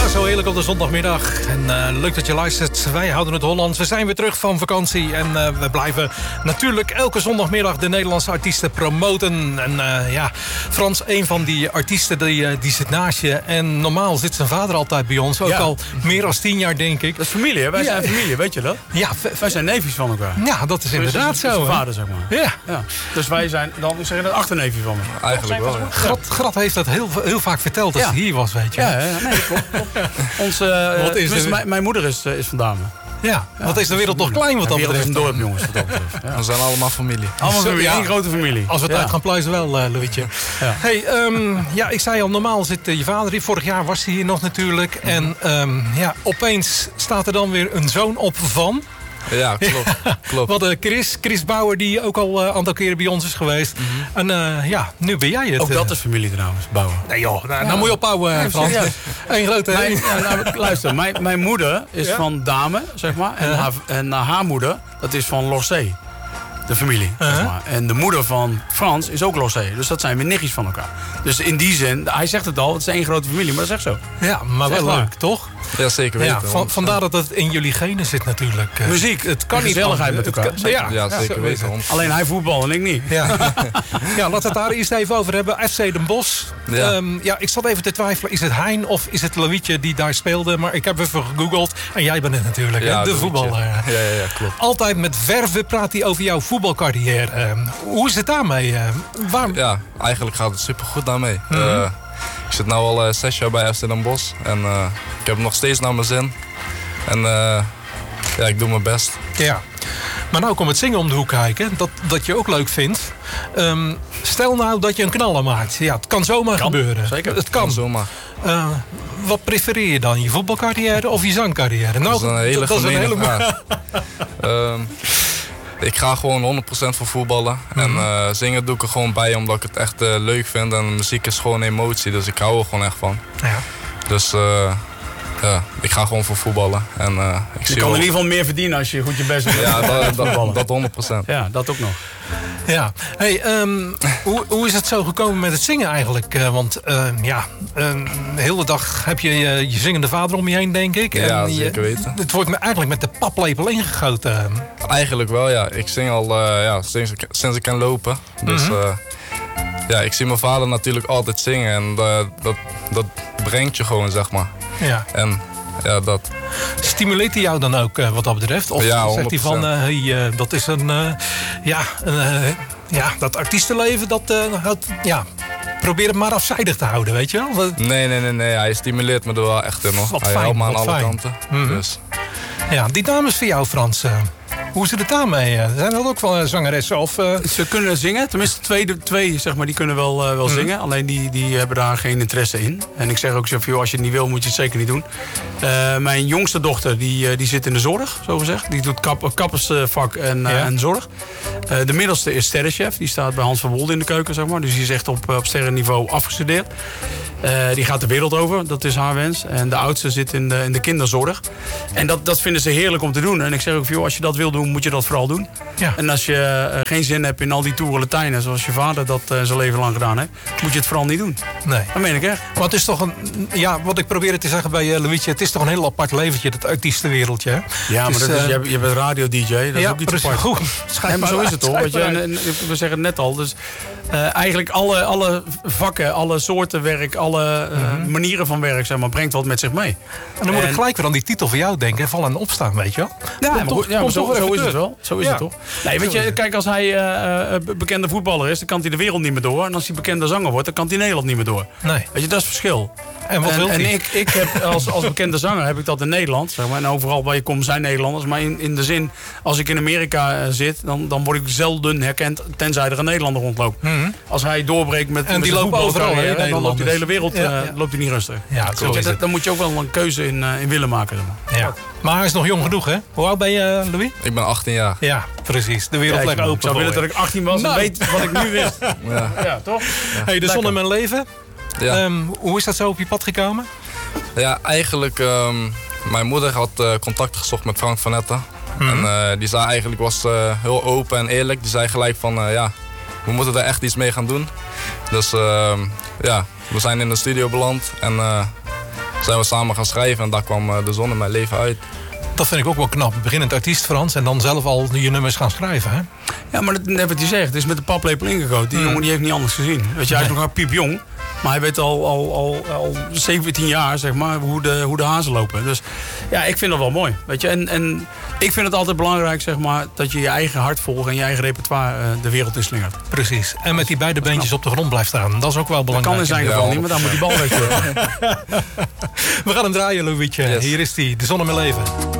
zo heerlijk op de zondagmiddag. En leuk dat je luistert. Wij houden het Hollands. We zijn weer terug van vakantie. En we blijven natuurlijk elke zondagmiddag de Nederlandse artiesten promoten. En Frans, een van die artiesten, die zit naast je. En normaal zit zijn vader altijd bij ons. Ook al meer dan 10 jaar, denk ik. Dat is familie, hè? Wij zijn familie, weet je dat? Ja, wij zijn neefjes van elkaar. Ja, dat is inderdaad zo. Zijn vader, zeg maar. Ja. Dus wij zijn dan, ik zeg, een achterneefje van me. Eigenlijk wel, ja. Grat heeft dat heel vaak verteld als hij hier was, weet je. Ja, nee, klopt. Mijn moeder is van Dame. Ja, wat is de wereld nog klein wat dat betreft? De wereld is een dorp, jongens, wat dat betreft. Ja. We zijn allemaal familie. Allemaal familie, één grote familie. Als we het uit gaan pluizen wel, Louietje. Ja. Hey, ik zei al, normaal zit je vader hier. Vorig jaar was hij hier nog natuurlijk. En opeens staat er dan weer een zoon op van... Ja, klopt. We hadden Chris Bauer, die ook al een aantal keren bij ons is geweest. En nu ben jij het. Ook dat is familie trouwens, Bauer. Nee joh, nou moet je ophouden, Frans. Eén grote... Luister, mijn moeder is van Dame, zeg maar. En haar moeder, dat is van Lorsee. De familie, zeg maar. En de moeder van Frans is ook Lorsee. Dus dat zijn weer nichtjes van elkaar. Dus in die zin, hij zegt het al, het is één grote familie. Maar dat is echt zo. Ja, maar wel leuk, toch? Ja, zeker weten. Ja, vandaar dat het in jullie genen zit natuurlijk. Muziek, het kan niet gezelligheid met elkaar. Ja, zeker weten. Alleen hij voetbal en ik niet. Ja. Laten we het daar eerst even over hebben. FC Den Bosch. Ja. Ik zat even te twijfelen. Is het Hein of is het Louietje die daar speelde? Maar ik heb even gegoogeld. En jij bent het natuurlijk, ja, de voetballer. Ja, klopt. Altijd met verve praat hij over jouw voetbalcarrière. Hoe is het daarmee? Ja, eigenlijk gaat het supergoed daarmee. Ik zit nu al 6 jaar bij FC Den Bosch. En ik heb nog steeds naar mijn zin. En ik doe mijn best. Ja. Maar nou komt het zingen om de hoek kijken. Dat je ook leuk vindt. Stel nou dat je een knaller maakt. Ja, het kan zomaar gebeuren. Zeker. Het kan zomaar. Wat prefereer je dan? Je voetbalcarrière of je zangcarrière? Nou, dat is een hele gemene vraag. Ik ga gewoon 100% voor voetballen. En zingen doe ik er gewoon bij omdat ik het echt leuk vind. En muziek is gewoon emotie, dus ik hou er gewoon echt van. Ja. Dus ik ga gewoon voor voetballen. En, je kan in ieder geval meer verdienen als je goed je best doet. Ja, dat 100%. Ja, dat ook nog. Ja. Hey, hoe is het zo gekomen met het zingen eigenlijk? Want de hele dag heb je je zingende vader om je heen, denk ik. Ja, zeker weten. Het wordt eigenlijk met de paplepel ingegoten. Eigenlijk wel, ja. Ik zing al sinds ik kan lopen. Dus ik zie mijn vader natuurlijk altijd zingen. En dat brengt je gewoon, zeg maar. Ja. En ja, dat... Stimuleert hij jou dan ook wat dat betreft? Of ja, 100%. Zegt hij van, dat is dat artiestenleven, probeer het maar afzijdig te houden, weet je wel? Nee, hij stimuleert me er wel echt in, hoor. Hij helpt me aan alle kanten. Dus. Ja, die dames voor jou, Frans... Hoe zit het daarmee? Zijn dat ook wel zangeressen? Of, Ze kunnen zingen. Tenminste, twee zeg maar, die kunnen wel zingen. Alleen die hebben daar geen interesse in. En ik zeg ook zo, als je het niet wil, moet je het zeker niet doen. Mijn jongste dochter, die zit in de zorg, zo gezegd. Die doet kappersvak en zorg. De middelste is sterrenchef. Die staat bij Hans van Wolde in de keuken, zeg maar. Dus die is echt op sterrenniveau afgestudeerd. Die gaat de wereld over, dat is haar wens. En de oudste zit in de kinderzorg. En dat vinden ze heerlijk om te doen. En ik zeg ook, als je dat wil doen, moet je dat vooral doen. Ja. En als je geen zin hebt in al die toeren Latijnen, zoals je vader dat zijn leven lang gedaan heeft, moet je het vooral niet doen. Nee. Dat meen ik echt. Maar het is toch wat ik probeerde te zeggen bij Louietje, het is toch een heel apart leventje, dat artiestenwereldje. Hè? Ja, maar je bent radio-dj, dat is ook iets apart. Nee, maar zo is het toch. We zeggen het net al. Dus eigenlijk alle vakken, alle soorten werk, alle manieren van werk, zeg maar, brengt wat met zich mee. En dan moet ik gelijk weer aan die titel van jou denken, vallen en opstaan, weet je wel? Ja, maar zo is het wel. Zo is het toch? Nee, weet je, kijk, als hij bekende voetballer is, dan kan hij de wereld niet meer door. En als hij bekende zanger wordt, dan kan hij Nederland niet meer door. Nee. Weet je, dat is het verschil. En wat wil hij? En ik heb als bekende zanger heb ik dat in Nederland, zeg maar. En overal waar je komt zijn Nederlanders. Maar in de zin, als ik in Amerika zit, dan word ik zelden herkend, tenzij er een Nederlander rondloopt. Als hij doorbreekt met die lopen overal, dan loopt hij de hele wereld loopt hij niet rustig. Ja, zo is het. Dan moet je ook wel een keuze in willen maken. Ja. Maar hij is nog jong genoeg, hè? Hoe oud ben je, Louis? Ik ben 18 jaar. Ja, precies. De wereld ligt open. Ik zou willen dat ik 18 was en weet wat ik nu wist. Ja, toch? Hey, de zon in mijn leven. Ja. Hoe is dat zo op je pad gekomen? Ja, eigenlijk... mijn moeder had contact gezocht met Frank van Etten. En die zei eigenlijk, was heel open en eerlijk. Die zei gelijk van, we moeten er echt iets mee gaan doen. Dus we zijn in de studio beland. En zijn we samen gaan schrijven en daar kwam De Zon in mijn leven uit. Dat vind ik ook wel knap. Beginnend artiest Frans en dan zelf al je nummers gaan schrijven, hè? Ja, maar net wat je zegt, het is met de paplepel ingegoten. Die jongen die heeft niet anders gezien. Weet je, hij is nog maar piepjong. Maar hij weet al 17 jaar, zeg maar, hoe de hazen lopen. Dus ja, ik vind dat wel mooi. Weet je? En ik vind het altijd belangrijk, zeg maar, dat je je eigen hart volgt en je eigen repertoire de wereld in slingert. Precies. En met die beide beentjes op de grond blijft staan. Dat is ook wel belangrijk. Dat kan in zijn geval niet, maar dan moet die bal weg. We gaan hem draaien, Louietje. Yes. Hier is hij, De Zon in mijn leven.